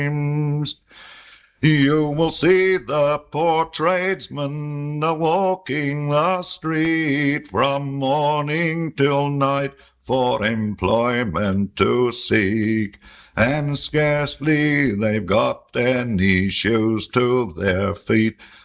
You will see the poor tradesmen walking the street from morning till night for employment to seek, and scarcely they've got any shoes to their feet.